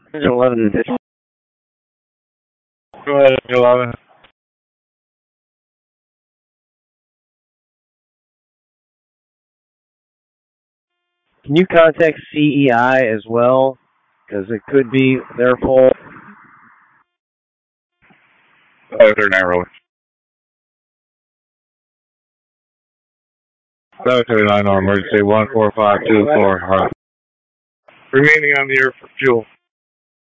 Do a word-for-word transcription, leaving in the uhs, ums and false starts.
eleven. Go ahead, eleven. Can you contact C E I as well? Because it could be their fault. Oh, they're narrow. seven two nine, emergency one four five two four. Remaining on the air for fuel.